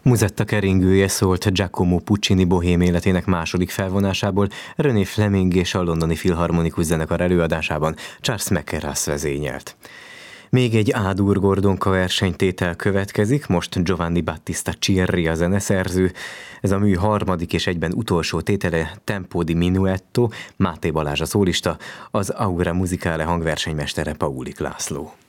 Musetta keringője szólt Giacomo Puccini bohém életének második felvonásából, René Fleming és a Londoni Filharmonikus Zenekar előadásában Charles McCarras vezényelt. Még egy A-dur Gordonka versenytétel következik, most Giovanni Battista Cirri a zeneszerző. Ez a mű harmadik és egyben utolsó tétele, Tempo di Minuetto, Máté Balázs a szólista, az Aura Musicale hangversenymestere Paulik László.